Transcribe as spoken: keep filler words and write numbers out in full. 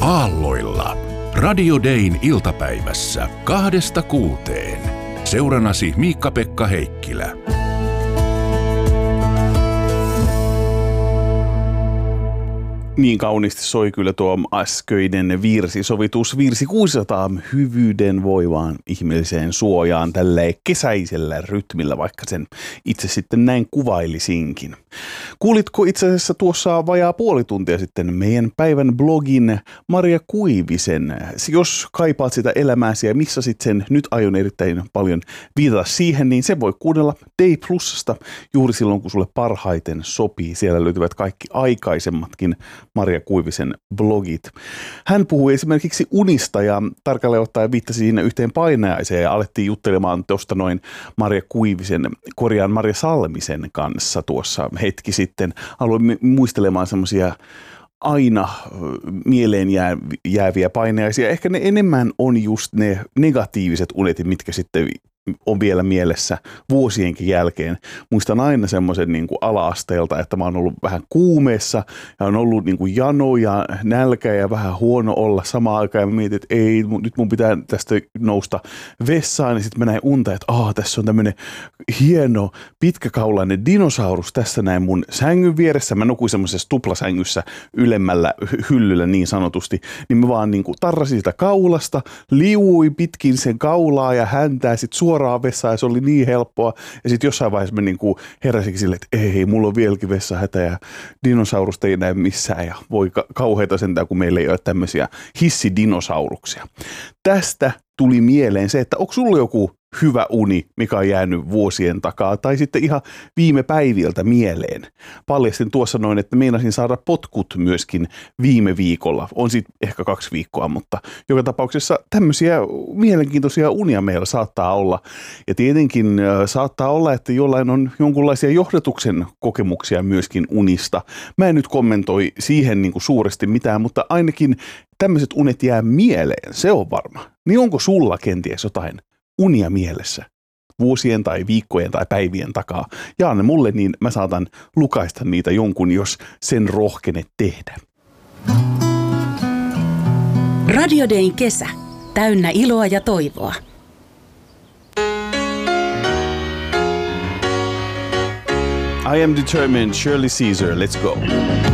Aalloilla. Radio Dayn iltapäivässä kahdesta kuuteen. Seuranasi Miikka-Pekka Heikkilä. Niin kauniisti soi kyllä tuo äskeinen virsi, sovitus virsi kuusisataa hyvyyden voivaan ihmeelliseen suojaan tälleen kesäisellä rytmillä, vaikka sen itse sitten näin kuvailisinkin. Kuulitko itse asiassa tuossa vajaa puoli tuntia sitten meidän päivän blogin Maria Kuivisen? Jos kaipaat sitä elämääsi ja missasit sen, nyt aion erittäin paljon viitata siihen, niin se voi kuunnella Day Plusasta juuri silloin, kun sulle parhaiten sopii. Siellä löytyvät kaikki aikaisemmatkin Maria Kuivisen blogit. Hän puhui esimerkiksi unista ja tarkalleen ottaen viittasi siinä yhteen painajaiseen ja alettiin juttelemaan tuosta noin Maria Kuivisen, korjaan Maria Salmisen kanssa tuossa hetki sitten. Aloin muistelemaan semmoisia aina mieleen jääviä painajaisia. Ehkä ne enemmän on just ne negatiiviset unet, mitkä sitten on vielä mielessä vuosienkin jälkeen. Muistan aina semmoisen niin kuin ala-asteelta, että mä oon ollut vähän kuumeessa ja on ollut niin kuin jano ja nälkä ja vähän huono olla samaan aikaan. Ja mä mietin, että ei, nyt mun pitää tästä nousta vessaan. Ja sitten mä näin unta, että aah, tässä on tämmöinen hieno pitkäkaulainen dinosaurus tässä näin mun sängyn vieressä. Mä nukuin semmoisessa tuplasängyssä ylemmällä hyllyllä niin sanotusti. Niin mä vaan niin kuin tarrasin sitä kaulasta, liuui pitkin sen kaulaa ja häntää sit suoraan vessaan ja se oli niin helppoa. Ja sitten jossain vaiheessa mä niinku heräsinkin silleen, että ei, mulla on vieläkin vessahätä ja dinosaurusta ei näe missään. Ja voi ka- kauheita sentään, kun meillä ei ole tämmöisiä hissidinosauruksia. Tästä tuli mieleen se, että onko sulla joku hyvä uni, mikä on jäänyt vuosien takaa, tai sitten ihan viime päiviltä mieleen. Paljastin tuossa noin, että meinasin saada potkut myöskin viime viikolla. On sitten ehkä kaksi viikkoa, mutta joka tapauksessa tämmöisiä mielenkiintoisia unia meillä saattaa olla. Ja tietenkin äh, saattaa olla, että jollain on jonkunlaisia johdatuksen kokemuksia myöskin unista. Mä en nyt kommentoi siihen niin kuin suuresti mitään, mutta ainakin tämmöiset unet jää mieleen, se on varma. Niin onko sulla kenties jotain unia mielessä vuosien tai viikkojen tai päivien takaa? Jaa ne mulle, niin mä saatan lukaista niitä jonkun, jos sen rohkenet tehdä. Radio Dayn kesä. Täynnä iloa ja toivoa. I am determined, Shirley Caesar, let's go.